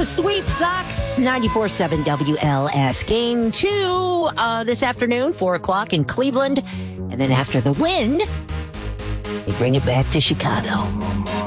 the Sweep Sox, 94.7 WLS. Game 2 this afternoon, 4 o'clock in Cleveland. And then after the win, they bring it back to Chicago.